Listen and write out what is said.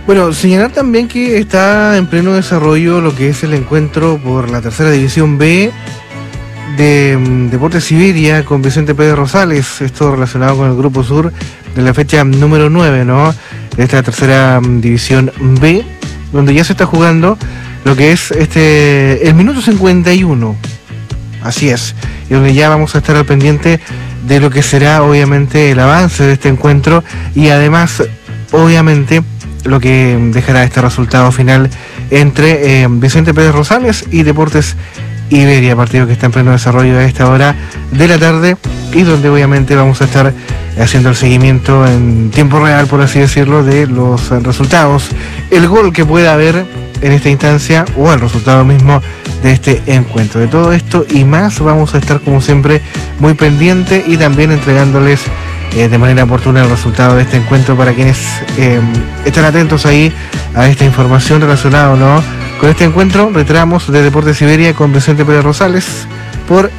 Bueno, señalar también que está en pleno desarrollo lo que es el encuentro por la tercera división B de Deportes Siberia con Vicente Pérez Rosales, esto relacionado con el Grupo Sur de la fecha número 9, ¿no? De esta tercera división B, donde ya se está jugando lo que es el minuto 51, así es, y donde ya vamos a estar al pendiente de lo que será obviamente el avance de este encuentro y además, obviamente, lo que dejará este resultado final entre Vicente Pérez Rosales y Deportes Iberia, partido que está en pleno desarrollo a esta hora de la tarde y donde obviamente vamos a estar haciendo el seguimiento en tiempo real, por así decirlo, de los resultados, el gol que pueda haber en esta instancia o el resultado mismo de este encuentro. De todo esto y más vamos a estar como siempre muy pendiente y también entregándoles de manera oportuna el resultado de este encuentro para quienes están atentos ahí a esta información relacionada, ¿no?, con este encuentro. Reiteramos, de Deportes Siberia con Vicente Pérez Rosales por